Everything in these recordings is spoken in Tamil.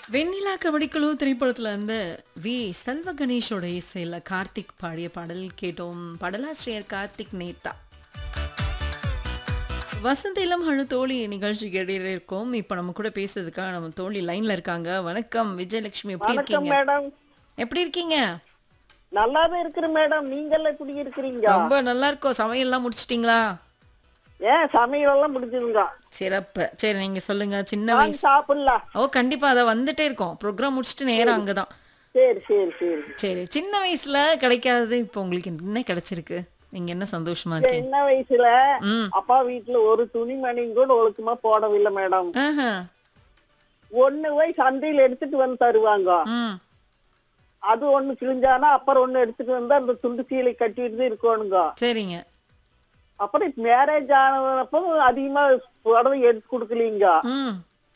வெண்ணிலா கபடிக்குழு திரைப்படத்துல இருந்து வி செல்வ கணேஷோட இசையில கார்த்திக் பாடிய பாடல் கேட்டோம். பாடலாசிரியர் கார்த்திக் நேத்தா. வசந்த இளம் அழு தோழி நிகழ்ச்சி கேட்டுட்டு இருக்கோம். இப்ப நம்ம கூட பேசுறதுக்காக நம்ம தோழி லைன்ல இருக்காங்க. வணக்கம் விஜயலட்சுமி, எப்படி வணக்கம் இருக்கீங்க? மேடம். எப்படி இருக்கீங்க? நல்லாதான் இருக்கிறேன் மேடம். நீங்கெல்லாம் எப்படி இருக்கிறீங்க? ரொம்ப நல்லா இருக்கோம். சமையல்லாம் முடிச்சிட்டீங்களா? ஏன் சமையல் எல்லாம் முடிஞ்சுதுங்க. சிறப்பு. சரி, நீங்க சொல்லுங்க. சின்ன வாங்கி வயசு. சாப்பிடலாம். ஓ, கண்டிப்பா. அத வந்துட்டே இருக்கோம். ப்ரோக்ராம் முடிச்சுட்டு நேரா சரி அங்கதான். சரி சரி சரி. சரி, சின்ன வயசுல கிடைக்காதது இப்போ உங்களுக்கு என்ன கிடைச்சிருக்கு? நீங்க என்ன சந்தோஷமா இருக்கீங்க? சின்ன வயசுல ம். அப்பா வீட்டுல ஒரு துணிமணியும் கூட ஒழுக்கமா போடவில்லை மேடம். ஆஹா. ஒண்ணு போய் சந்தையில எடுத்துட்டு வந்து தருவாங்க. ம். அது ஒண்ணு கிழிஞ்சானா அப்புறம் ஒண்ணு எடுத்துட்டு வந்து அந்த துண்டு சீலை கட்டிட்டு இருக்கணுங்க. சரிங்க. அப்புறம் மேரேஜ் ஆனப்போ அதிகமா புடவை எடுத்து கொடுக்கலீங்க. ம்.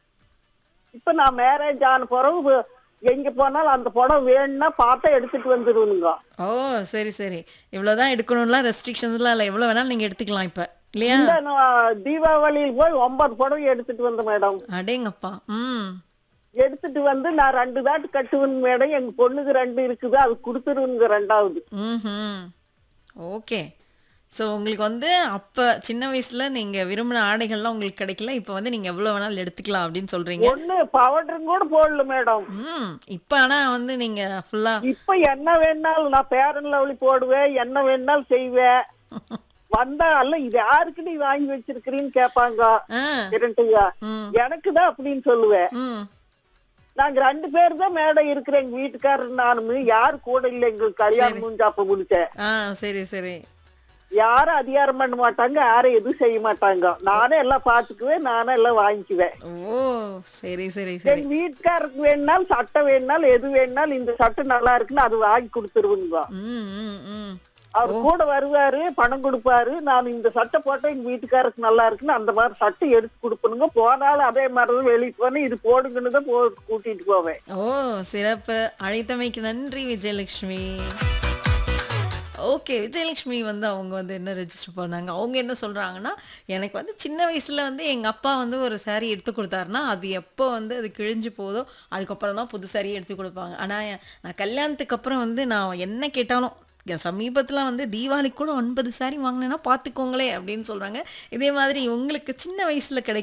இப்ப நான் மேரேஜ் ஆன பிறகு எங்க போனாலும் அந்த புடவை வேணும்னா பார்த்தா எடுத்துட்டு வந்துருவனுங்க. ஓ! சரி, சரி. இவ்வளோதான் எடுக்கணும்லாம் ரெஸ்ட்ரிக்ஷன்ஸ்லாம் இல்ல. எவ்வளோ வேணாலும் நீங்க எடுத்துக்கலாம் இப்ப. இல்லையா? இந்த தீபாவளியில் போய் 9 புடவை எடுத்துட்டு வந்தேன் மேடம். அடேங்கப்பா! ம். எடுத்துட்டு வந்து நான் 2 தாட்டு கட்டுவேன் மேடம். எங்க பொண்ணுக்கு 2 இருக்குது, அது கொடுத்துருவனுங்க 2வது. ம்ஹ்ம். ஓகே. ஸோ உங்களுக்கு வந்து அப்ப சின்ன வயசுல நீங்க விரும்பின ஆடைகள்லாம் உங்களுக்கு கிடைக்கல. இப்ப வந்து நீங்க எவ்வளோ வேணாலும் எடுத்துக்கலாம் அப்படின்னு சொல்றீங்க. ஒண்ணு பவுடரும் கூட போடல மேடம். ம். இப்ப ஆனா வந்து நீங்க ஃபுல்லா இப்ப என்ன வேணாலும் நான் பேரன் லவ்லி போடுவேன், என்ன வேணாலும் செய்வேன். வந்தா அல்ல இது யாருக்கு நீ வாங்கி வச்சிருக்கிறீன்னு கேட்பாங்க. ஆ. இரண்டுங்க ம். எனக்குதான் அப்படின்னு சொல்லுவேன். ம். நாங்க 2 பேர் தான் மேடம் இருக்கிறேன். எங்க வீட்டுக்காரர் நானும் யாரு கூட இல்ல. எங்களுக்கு கல்யாணம் முடிஞ்சு அப்ப முடிச்சேன். ஆ, சரி, சரி. யாரும் அதிகாரம் பண்ண மாட்டாங்க, யாரும் எதுவும் செய்ய மாட்டாங்க. நானே எல்லாம் பாத்துக்குவேன், நானே எல்லாம் வாங்கிக்குவேன். ஓ! சரி, சரி, சரி. எங்க வீட்டுக்காரருக்கு வேணுனாலும் சட்டை வேணுனாலும் எது வேணுனாலும் இந்த சட்டை நல்லா இருக்குன்னு அது வாங்கி கொடுத்துருவீங்க. ம், ம், ம். அவர் கூட வருவாரு, பணம் கொடுப்பாரு. நான் இந்த சட்டை போட்டா எங்க வீட்டுக்காரருக்கு நல்லா இருக்குன்னு அந்த மாதிரி சட்டை எடுத்து கொடுப்பனுங்க. போனாலும் அதே மாதிரிதான் வெளியே போனேன், இது போடுங்கன்னு தான் கூட்டிட்டு போவேன். ஓ! சிறப்பு. அழைத்தமைக்கு நன்றி விஜயலட்சுமி. ஓகே. விஜயலட்சுமி வந்து அவங்க வந்து என்ன ரெஜிஸ்டர் பண்ணாங்க. அவங்க என்ன சொல்றாங்கன்னா, எனக்கு வந்து சின்ன வயசுல வந்து எங்க அப்பா வந்து ஒரு சாரி எடுத்து குடுத்தாருன்னா, அது எப்போ வந்து அது கிழிஞ்சு போதோ, அதுக்கப்புறம் தான் புது சாரி எடுத்து குடுப்பாங்க. ஆனா, நான் கல்யாணத்துக்கு அப்புறம் வந்து நான் என்ன கேட்டாலும் சமீபத்தில வந்து தீபாவளிக்கு கூட 9 சாரி வாங்கினேன்னா பார்த்துக்கோங்களேன் அப்படின்னு சொல்றாங்க. இதே மாதிரி உங்களுக்கு சின்ன வயசுல